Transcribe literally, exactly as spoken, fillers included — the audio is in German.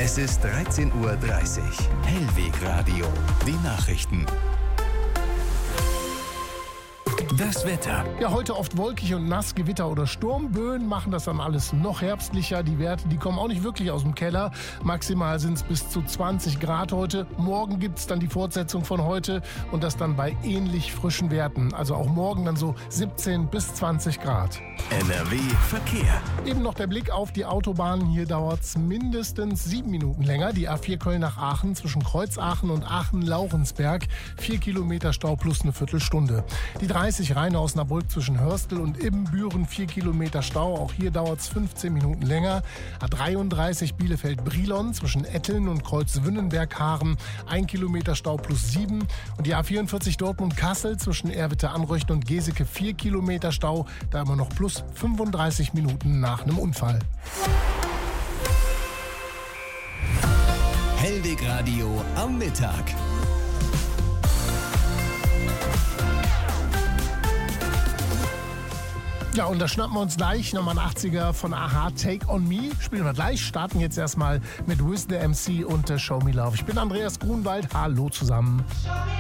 Es ist dreizehn Uhr dreißig. Hellweg Radio. Die Nachrichten. Das Wetter. Ja, heute oft wolkig und nass, Gewitter oder Sturmböen machen das dann alles noch herbstlicher. Die Werte, die kommen auch nicht wirklich aus dem Keller. Maximal sind es bis zu zwanzig Grad heute. Morgen gibt es dann die Fortsetzung von heute und das dann bei ähnlich frischen Werten. Also auch morgen dann so siebzehn bis zwanzig Grad. N R W Verkehr. Eben noch der Blick auf die Autobahnen. Hier dauert es mindestens sieben Minuten länger. Die A vier Köln nach Aachen zwischen Kreuzaachen und Aachen-Laurensberg. Vier Kilometer Stau plus eine Viertelstunde. Die dreißig Rheine-Osnabrück zwischen Hörstel und Ibbenbüren. Vier Kilometer Stau. Auch hier dauert es fünfzehn Minuten länger. A dreiunddreißig Bielefeld-Brilon zwischen Etteln und Kreuzwünnenberg-Haaren. Ein Kilometer Stau plus sieben. Und die A vierundvierzig Dortmund-Kassel zwischen Erwitte-Anröchten und Geseke. Vier Kilometer Stau. Da immer noch plus fünfunddreißig Minuten nach einem Unfall. Hellweg Radio am Mittag. Ja, und da schnappen wir uns gleich nochmal einen achtziger von Aha, Take On Me. Spielen wir gleich, starten jetzt erstmal mit Wiz the M C und Show Me Love. Ich bin Andreas Grunwald, hallo zusammen.